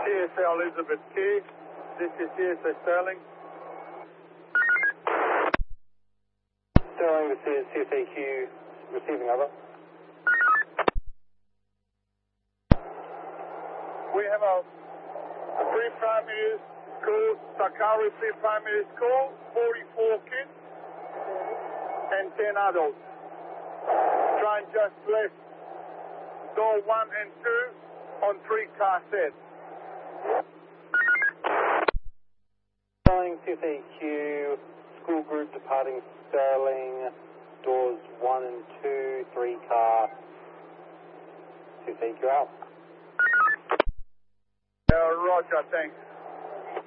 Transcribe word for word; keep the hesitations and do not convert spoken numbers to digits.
C S A Elizabeth Key. This is C S A Sterling. Sterling, this is C S A Q, receiving over. We have a pre-primary school, Sakari pre-primary school, forty-four kids and ten adults. Train just left door one and two on three car sets. Sterling, C S A Q, school group departing Sterling, doors one and two, three car, C S A Q out. Uh, Roger, thanks.